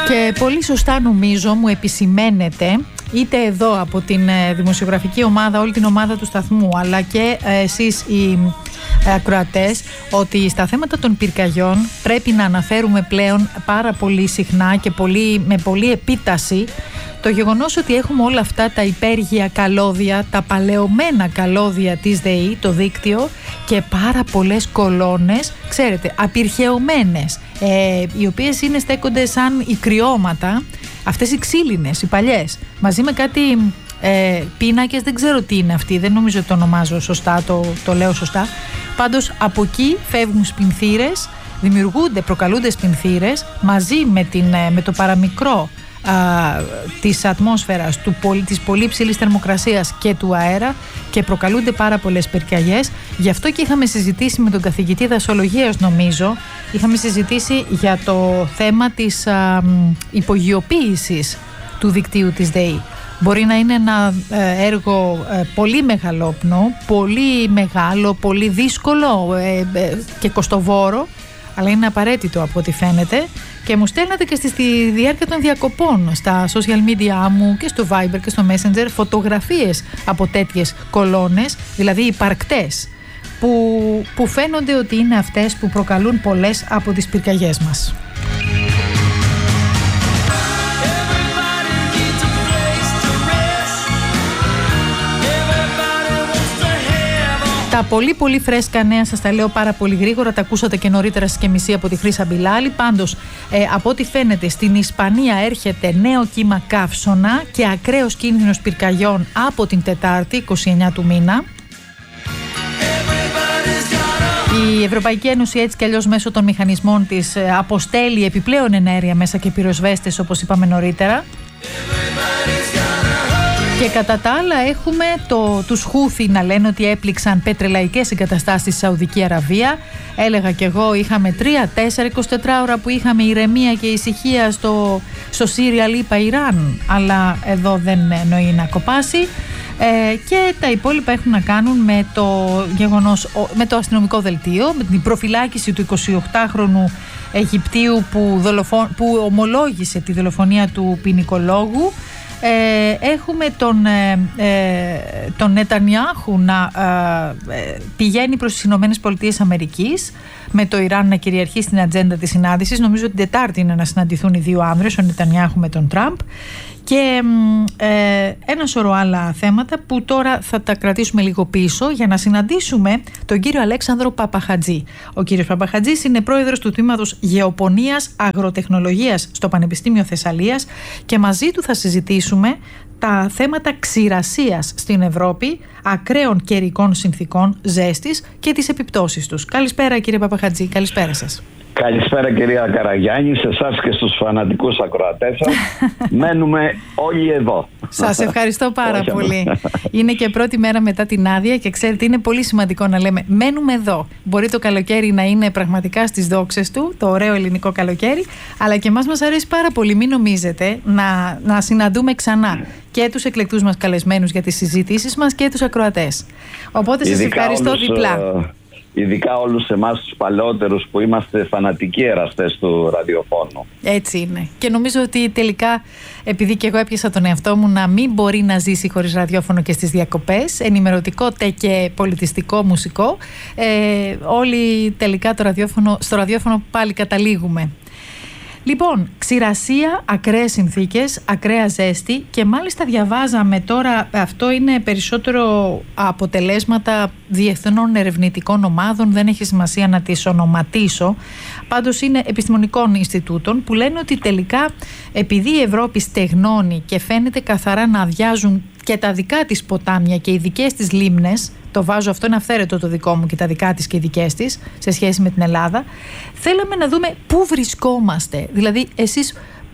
Και πολύ σωστά νομίζω μου επισημαίνετε, είτε εδώ από την δημοσιογραφική ομάδα, όλη την ομάδα του σταθμού, αλλά και εσείς οι ακροατές, ότι στα θέματα των πυρκαγιών πρέπει να αναφέρουμε πλέον πάρα πολύ συχνά και με πολύ επίταση το γεγονός ότι έχουμε όλα αυτά τα υπέργεια καλώδια, τα παλαιωμένα καλώδια της ΔΕΗ, το δίκτυο, και πάρα πολλές κολόνες, ξέρετε, απειρχαιωμένες, οι οποίες στέκονται σαν οι κρυώματα, αυτές οι ξύλινες, οι παλιές, μαζί με κάτι πίνακες, δεν ξέρω τι είναι αυτοί, δεν νομίζω ότι το ονομάζω σωστά, το λέω σωστά. Πάντως από εκεί φεύγουν σπινθήρες, προκαλούνται σπινθήρες μαζί με το παραμικρό της ατμόσφαιρας, της πολύ ψηλής θερμοκρασίας και του αέρα, και προκαλούνται πάρα πολλές πυρκαγιές. Γι' αυτό και είχαμε συζητήσει με τον καθηγητή δασολογίας, νομίζω, είχαμε συζητήσει για το θέμα της υπογειοποίησης του δικτύου της ΔΕΗ. Μπορεί να είναι ένα έργο πολύ μεγαλόπνο, πολύ μεγάλο, πολύ δύσκολο και κοστοβόρο, αλλά είναι απαραίτητο από ό,τι φαίνεται. Και μου στέλνατε και στη διάρκεια των διακοπών στα social media μου και στο Viber και στο Messenger φωτογραφίες από τέτοιες κολόνες, δηλαδή υπαρκτές, που φαίνονται ότι είναι αυτές που προκαλούν πολλές από τις πυρκαγιές μας. Τα πολύ πολύ φρέσκα νέα σας τα λέω πάρα πολύ γρήγορα, τα ακούσατε και νωρίτερα στις και μισή από τη Χρύσα Μπιλάλη. Πάντως, από ό,τι φαίνεται, στην Ισπανία έρχεται νέο κύμα καύσωνα και ακραίος κίνδυνος πυρκαγιών από την Τετάρτη, 29 του μήνα. Η Ευρωπαϊκή Ένωση έτσι κι αλλιώς μέσω των μηχανισμών της αποστέλει επιπλέον ενέργεια μέσα και πυροσβέστες, όπως είπαμε νωρίτερα. Και κατά τα άλλα έχουμε τους Χούθι να λένε ότι έπληξαν πετρελαϊκές εγκαταστάσεις στη Σαουδική Αραβία. Έλεγα κι εγώ, είχαμε 3-4, 24 ώρα που είχαμε ηρεμία και ησυχία στο Σύρια, Λίπα, Ιράν, αλλά εδώ δεν εννοεί να κοπάσει. Και τα υπόλοιπα έχουν να κάνουν με το γεγονός, με το αστυνομικό δελτίο, με την προφυλάκηση του 28χρονου Αιγυπτίου που ομολόγησε τη δολοφονία του ποινικολόγου. Έχουμε τον Νετανιάχου να πηγαίνει προς τις Ηνωμένες Πολιτείες Αμερικής, με το Ιράν να κυριαρχεί στην ατζέντα της συνάντησης. Νομίζω ότι την Τετάρτη είναι να συναντηθούν οι δύο άνδρες, ο Νετανιάχου με τον Τραμπ, και ένα σωρό άλλα θέματα που τώρα θα τα κρατήσουμε λίγο πίσω για να συναντήσουμε τον κύριο Αλέξανδρο Παπαχατζή. Ο κύριος Παπαχατζής είναι πρόεδρος του Τμήματος Γεωπονίας Αγροτεχνολογίας στο Πανεπιστήμιο Θεσσαλίας, και μαζί του θα συζητήσουμε τα θέματα ξηρασίας στην Ευρώπη, ακραίων καιρικών συνθήκων, ζέστης και τις επιπτώσεις τους. Καλησπέρα κύριε Παπαχατζή, καλησπέρα σας. Καλησπέρα κυρία Καραγιάννη, σε εσάς και στους φανατικούς ακροατές σας. Μένουμε όλοι εδώ. Σας ευχαριστώ πάρα πολύ. Είναι και πρώτη μέρα μετά την άδεια και ξέρετε, είναι πολύ σημαντικό να λέμε μένουμε εδώ. Μπορεί το καλοκαίρι να είναι πραγματικά στις δόξες του, το ωραίο ελληνικό καλοκαίρι, αλλά και εμάς μας αρέσει πάρα πολύ. Μην νομίζετε, να συναντούμε ξανά και τους εκλεκτούς μας καλεσμένους για τις συζητήσεις μας και τους ακροατές. Οπότε σας ευχαριστώ διπλά. Ειδικά όλους εμάς τους παλαιότερους που είμαστε φανατικοί εραστές του ραδιοφώνου. Έτσι είναι. Και νομίζω ότι τελικά, επειδή και εγώ έπιασα τον εαυτό μου να μην μπορεί να ζήσει χωρίς ραδιόφωνο και στις διακοπές, ενημερωτικό και πολιτιστικό, μουσικό, όλοι τελικά στο ραδιόφωνο πάλι καταλήγουμε. Λοιπόν, ξηρασία, ακραίες συνθήκες, ακραία ζέστη, και μάλιστα διαβάζαμε τώρα, αυτό είναι περισσότερο αποτελέσματα διεθνών ερευνητικών ομάδων, δεν έχει σημασία να τις ονοματίσω, πάντως είναι επιστημονικών Ινστιτούτων, που λένε ότι τελικά επειδή η Ευρώπη στεγνώνει και φαίνεται καθαρά να αδειάζουν και τα δικά της ποτάμια και οι δικές της λίμνες, το βάζω αυτό, είναι αυθαίρετο το δικό μου και τα δικά της και οι δικές της σε με την Ελλάδα, θέλαμε να δούμε πού βρισκόμαστε. Δηλαδή εσείς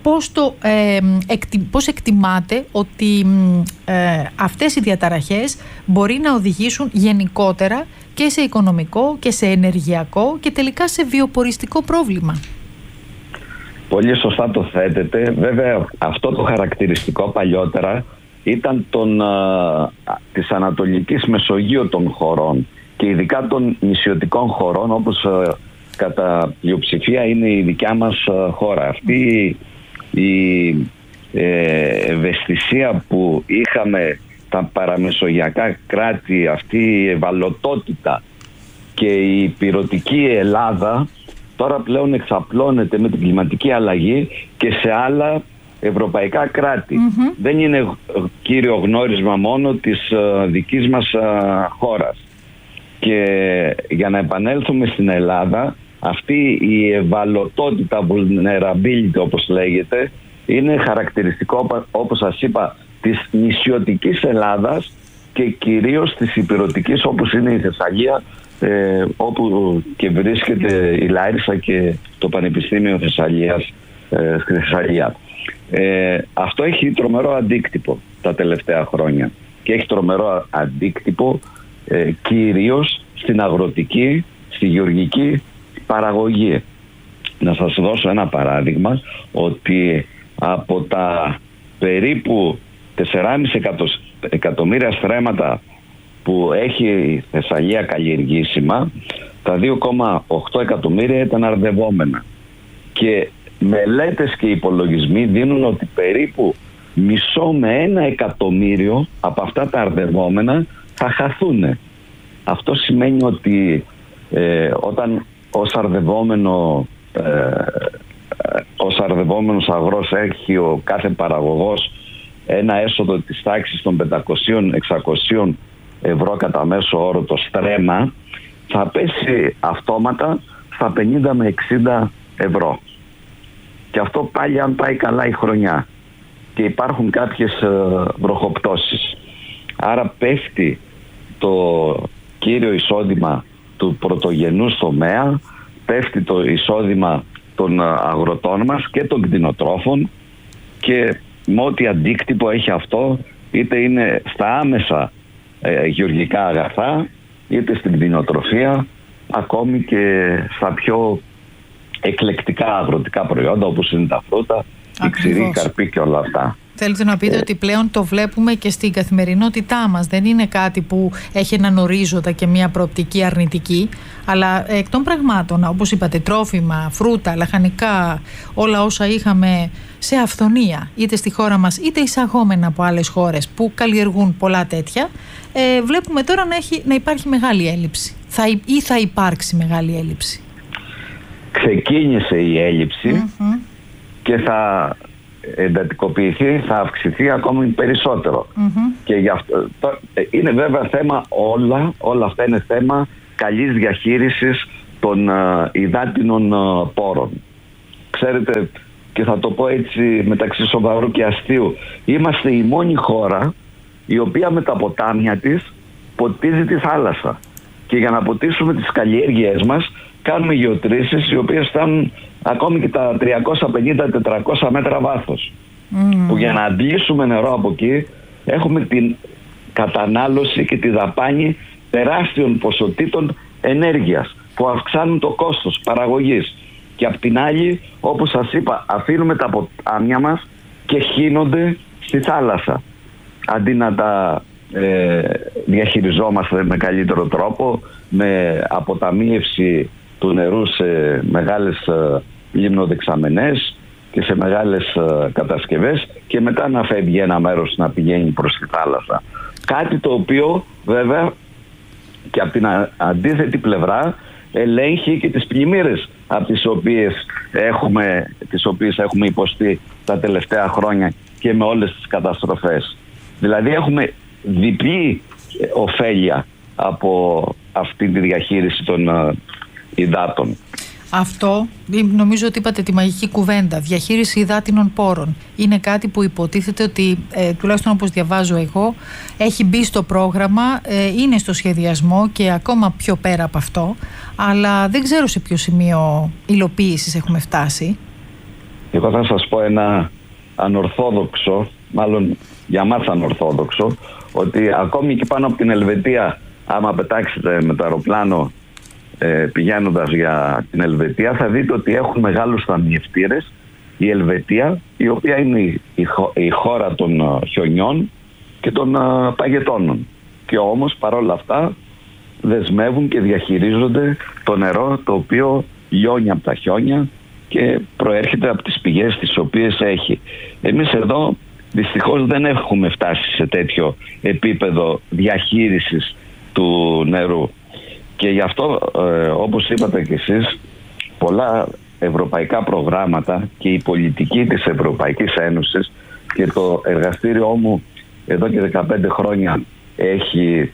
πώς εκτιμάτε ότι αυτές οι διαταραχές μπορεί να οδηγήσουν γενικότερα και σε οικονομικό και σε ενεργειακό και τελικά σε βιοποριστικό πρόβλημα? Πολύ σωστά το θέτετε. Βέβαια αυτό το χαρακτηριστικό παλιότερα ήταν της Ανατολικής Μεσογείου των χωρών και ειδικά των νησιωτικών χωρών, όπως κατά πλειοψηφία είναι η δικιά μας χώρα. Αυτή η ευαισθησία που είχαμε τα παραμεσογειακά κράτη, αυτή η ευαλωτότητα και η υπηρωτική Ελλάδα τώρα πλέον εξαπλώνεται με την κλιματική αλλαγή και σε άλλα ευρωπαϊκά κράτη. Δεν είναι κύριο γνώρισμα μόνο της δικής μας χώρας. Και για να επανέλθουμε στην Ελλάδα, αυτή η ευαλωτότητα, vulnerability όπως λέγεται, είναι χαρακτηριστικό, όπως σας είπα, της νησιωτικής Ελλάδας και κυρίως της υπηρωτικής, όπως είναι η Θεσσαλία, όπου και βρίσκεται η Λάρισα και το Πανεπιστήμιο Θεσσαλίας στη Θεσσαλία. Αυτό έχει τρομερό αντίκτυπο τα τελευταία χρόνια και έχει τρομερό αντίκτυπο κυρίως στην αγροτική, στη γεωργική παραγωγή. Να σας δώσω ένα παράδειγμα, ότι από τα περίπου 4,5 εκατομμύρια στρέμματα που έχει η Θεσσαλία καλλιεργήσιμα, τα 2,8 εκατομμύρια ήταν αρδευόμενα. Και μελέτες και υπολογισμοί δίνουν ότι περίπου 0,5 με 1 εκατομμύριο από αυτά τα αρδευόμενα θα χαθούν. Αυτό σημαίνει ότι όταν ως αρδευόμενος αγρός έχει ο κάθε παραγωγός ένα έσοδο της τάξης των 500-600 ευρώ κατά μέσο όρο το στρέμμα, θα πέσει αυτόματα στα 50 με 60 ευρώ. Και αυτό πάλι αν πάει καλά η χρονιά και υπάρχουν κάποιες βροχοπτώσεις. Άρα πέφτει το κύριο εισόδημα του πρωτογενούς τομέα, πέφτει το εισόδημα των αγροτών μας και των κτηνοτρόφων, και με ό,τι αντίκτυπο έχει αυτό, είτε είναι στα άμεσα γεωργικά αγαθά, είτε στην κτηνοτροφία, ακόμη και στα πιο εκλεκτικά αγροτικά προϊόντα όπως είναι τα φρούτα, η ξηρή, η καρπή και όλα αυτά. Θέλετε να πείτε ότι πλέον το βλέπουμε και στην καθημερινότητά μας. Δεν είναι κάτι που έχει έναν ορίζοντα και μια προοπτική αρνητική, αλλά εκ των πραγμάτων, όπως είπατε, τρόφιμα, φρούτα, λαχανικά, όλα όσα είχαμε σε αυθονία, είτε στη χώρα μας είτε εισαγόμενα από άλλες χώρες που καλλιεργούν πολλά τέτοια, βλέπουμε τώρα να υπάρχει μεγάλη έλλειψη. Ή θα υπάρξει μεγάλη έλλειψη. Ξεκίνησε η έλλειψη και θα εντατικοποιηθεί, θα αυξηθεί ακόμη περισσότερο. Και γι' αυτό είναι βέβαια θέμα, όλα αυτά είναι θέμα καλής διαχείρισης των υδάτινων πόρων. Ξέρετε, και θα το πω έτσι μεταξύ σοβαρού και αστείου, είμαστε η μόνη χώρα η οποία με τα ποτάμια της ποτίζει τη θάλασσα. Και για να ποτίσουμε τις καλλιέργειές μας κάνουμε γεωτρήσεις οι οποίες φτάνουν ακόμη και τα 350-400 μέτρα βάθος. Που για να αντλήσουμε νερό από εκεί έχουμε την κατανάλωση και τη δαπάνη τεράστιων ποσοτήτων ενέργειας που αυξάνουν το κόστος παραγωγής. Και απ' την άλλη, όπως σας είπα, αφήνουμε τα ποτάμια μας και χύνονται στη θάλασσα. Αντί να τα διαχειριζόμαστε με καλύτερο τρόπο, με αποταμίευση του νερού σε μεγάλες λιμνοδεξαμενές και σε μεγάλες κατασκευές, και μετά να φεύγει ένα μέρος να πηγαίνει προς τη θάλασσα. Κάτι το οποίο βέβαια και από την αντίθετη πλευρά ελέγχει και τις πλημμύρες από τις οποίες έχουμε υποστεί τα τελευταία χρόνια και με όλες τις καταστροφές. Δηλαδή έχουμε διπλή ωφέλεια από αυτή τη διαχείριση των υδάτων. Αυτό, νομίζω ότι είπατε τη μαγική κουβέντα, διαχείριση υδάτινων πόρων. Είναι κάτι που υποτίθεται ότι, τουλάχιστον όπως διαβάζω εγώ, έχει μπει στο πρόγραμμα, είναι στο σχεδιασμό και ακόμα πιο πέρα από αυτό, αλλά δεν ξέρω σε ποιο σημείο υλοποίησης έχουμε φτάσει. Εγώ θα σας πω ένα ανορθόδοξο, μάλλον για μας ανορθόδοξο, ότι ακόμη και πάνω από την Ελβετία, άμα πετάξετε με το αεροπλάνο πηγαίνοντας για την Ελβετία, θα δείτε ότι έχουν μεγάλους ταμιευτήρες η Ελβετία, η οποία είναι η χώρα των χιονιών και των παγετώνων. Και όμως παρόλα αυτά δεσμεύουν και διαχειρίζονται το νερό το οποίο λιώνει από τα χιόνια και προέρχεται από τις πηγές τις οποίες έχει. Εμείς εδώ δυστυχώς δεν έχουμε φτάσει σε τέτοιο επίπεδο διαχείρισης του νερού. Και γι' αυτό, όπως είπατε κι εσείς, πολλά ευρωπαϊκά προγράμματα και η πολιτική της Ευρωπαϊκής Ένωσης, και το εργαστήριό μου εδώ και 15 χρόνια έχει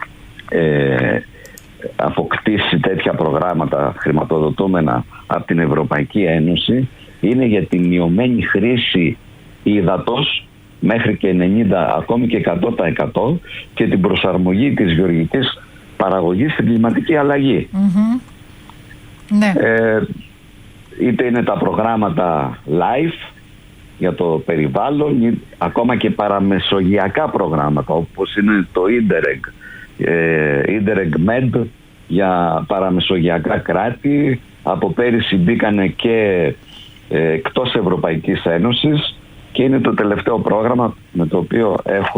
αποκτήσει τέτοια προγράμματα χρηματοδοτούμενα από την Ευρωπαϊκή Ένωση, είναι για τη μειωμένη χρήση ύδατος μέχρι και 90, ακόμη και 100% και την προσαρμογή της γεωργικής παραγωγής στην κλιματική αλλαγή. Ναι. Είτε είναι τα προγράμματα LIFE για το περιβάλλον, ακόμα και παραμεσογειακά προγράμματα όπως είναι το Interreg Med για παραμεσογειακά κράτη. Από πέρυσι μπήκανε και εκτός Ευρωπαϊκής Ένωσης και είναι το τελευταίο πρόγραμμα με το οποίο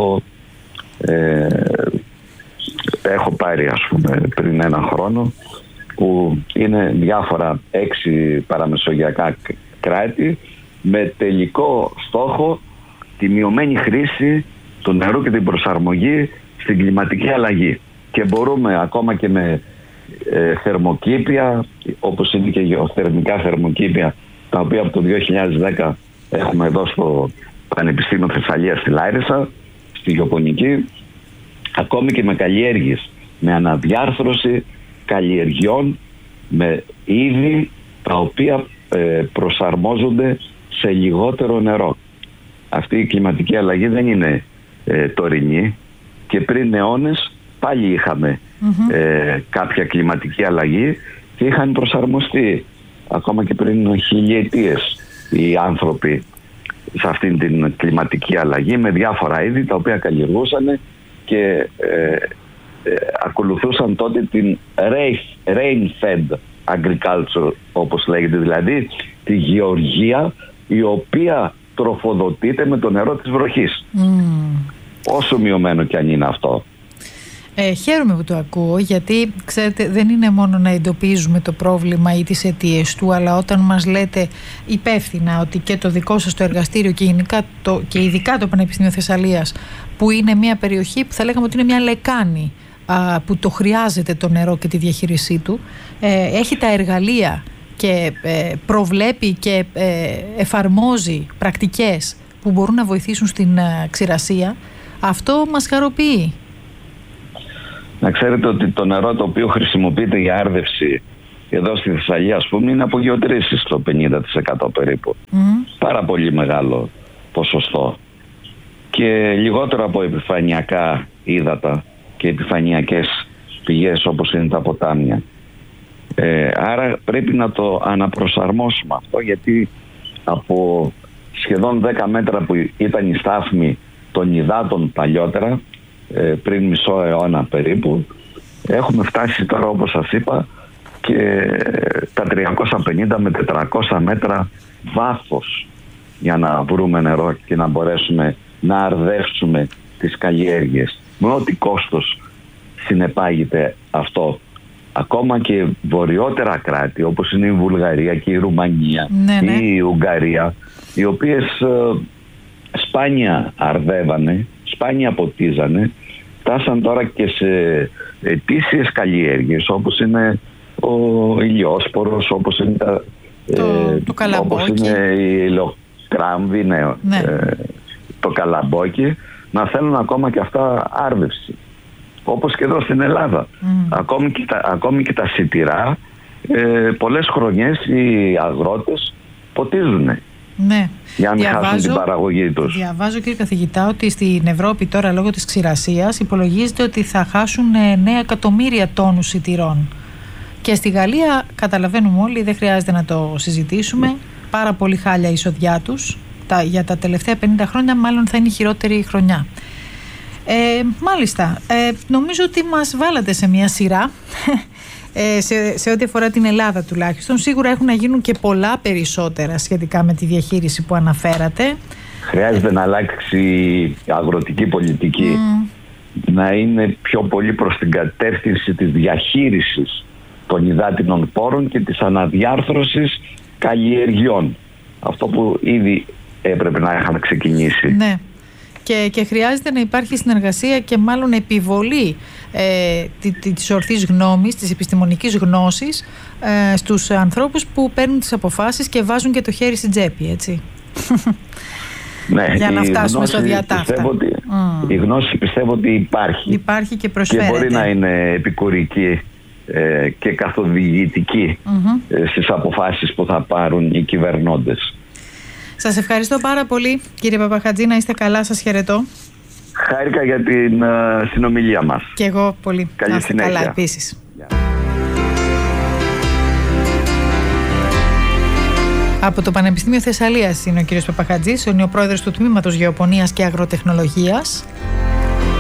έχω πάρει, ας πούμε, πριν ένα χρόνο, που είναι διάφορα 6 παραμεσογειακά κράτη με τελικό στόχο τη μειωμένη χρήση του νερού και την προσαρμογή στην κλιματική αλλαγή. Και μπορούμε ακόμα και με θερμοκήπια, όπως είναι και γεωθερμικά θερμοκήπια, τα οποία από το 2010 έχουμε εδώ στο Πανεπιστήμιο Θεσσαλίας στη Λάρισα, στη γεωπονική, ακόμη και με καλλιέργειες, με αναδιάρθρωση καλλιεργειών, με είδη τα οποία προσαρμόζονται σε λιγότερο νερό. Αυτή η κλιματική αλλαγή δεν είναι τωρινή και πριν αιώνες πάλι είχαμε κάποια κλιματική αλλαγή και είχαν προσαρμοστεί ακόμα και πριν χιλιετίες οι άνθρωποι σε αυτήν την κλιματική αλλαγή με διάφορα είδη τα οποία καλλιεργούσαν και ακολουθούσαν τότε την rain-fed agriculture, όπως λέγεται, δηλαδή τη γεωργία η οποία τροφοδοτείται με το νερό της βροχής. Όσο μειωμένο κι αν είναι αυτό. Χαίρομαι που το ακούω, γιατί ξέρετε, δεν είναι μόνο να εντοπίζουμε το πρόβλημα ή τις αιτίες του, αλλά όταν μας λέτε υπεύθυνα ότι και το δικό σας το εργαστήριο και ειδικά το Πανεπιστήμιο Θεσσαλίας, που είναι μια περιοχή που θα λέγαμε ότι είναι μια λεκάνη που το χρειάζεται το νερό και τη διαχείρισή του, έχει τα εργαλεία και προβλέπει και εφαρμόζει πρακτικές που μπορούν να βοηθήσουν στην ξηρασία, αυτό μας χαροποιεί. Να ξέρετε ότι το νερό το οποίο χρησιμοποιείται για άρδευση εδώ στη Θεσσαλία, ας πούμε, είναι από γεωτρήσεις το 50% περίπου. Πάρα πολύ μεγάλο ποσοστό. Και λιγότερο από επιφανειακά ύδατα και επιφανειακές πηγές όπως είναι τα ποτάμια. Άρα πρέπει να το αναπροσαρμόσουμε αυτό, γιατί από σχεδόν 10 μέτρα που ήταν η στάθμη των υδάτων παλιότερα, πριν μισό αιώνα περίπου, έχουμε φτάσει τώρα, όπως σας είπα, και τα 350 με 400 μέτρα βάθος για να βρούμε νερό και να μπορέσουμε να αρδεύσουμε τις καλλιέργειες. Με ό,τι κόστος συνεπάγεται αυτό. Ακόμα και βορειότερα κράτη όπως είναι η Βουλγαρία και η Ρουμανία ή η Ουγγαρία, οι οποίες σπάνια αρδεύανε, σπάνια ποτίζανε, φτάσαν τώρα και σε ετήσιες καλλιέργειες όπως είναι ο ηλιόσπορος, όπως είναι το καλαμπόκι, όπως είναι η ηλοκράμβη, το καλαμπόκι, να θέλουν ακόμα και αυτά άρδευση. Όπως και εδώ στην Ελλάδα. Ακόμη και τα σιτηρά, πολλές χρονιές οι αγρότες ποτίζουν. Ναι. Για να μην χάσουν την παραγωγή τους. Διαβάζω, κύριε καθηγητά, ότι στην Ευρώπη τώρα λόγω της ξηρασίας υπολογίζεται ότι θα χάσουν 9 εκατομμύρια τόνους σιτηρών. Και στη Γαλλία, καταλαβαίνουμε όλοι, δεν χρειάζεται να το συζητήσουμε, πάρα πολύ χάλια η εισοδιά τους. Για τα τελευταία 50 χρόνια μάλλον θα είναι η χειρότερη χρονιά. Μάλιστα, νομίζω ότι μας βάλατε σε μια σειρά σε ό,τι αφορά την Ελλάδα τουλάχιστον. Σίγουρα έχουν να γίνουν και πολλά περισσότερα σχετικά με τη διαχείριση που αναφέρατε. Χρειάζεται να αλλάξει η αγροτική πολιτική, να είναι πιο πολύ προς την κατεύθυνση της διαχείρισης των υδάτινων πόρων και της αναδιάρθρωσης καλλιεργιών. Αυτό που ήδη έπρεπε να είχαμε ξεκινήσει. Ναι. Και χρειάζεται να υπάρχει συνεργασία και μάλλον επιβολή της ορθής γνώμης, της επιστημονικής γνώσης στους ανθρώπους που παίρνουν τις αποφάσεις και βάζουν και το χέρι στην τσέπη, έτσι. Ναι, για να φτάσουμε στο διατάφτα. Η γνώση πιστεύω ότι υπάρχει. Υπάρχει και προσφέρεται. Και μπορεί να είναι επικουρική και καθοδηγητική στις αποφάσεις που θα πάρουν οι κυβερνώντες. Σας ευχαριστώ πάρα πολύ, κύριε Παπαχατζή, να είστε καλά, σας χαιρετώ. Χάρηκα για την συνομιλία μας. Και εγώ πολύ. Καλή συνέχεια. Καλά επίσης. Από το Πανεπιστήμιο Θεσσαλίας είναι ο κύριος Παπαχατζής, ο νεοπρόεδρος του Τμήματος Γεωπονίας και Αγροτεχνολογίας.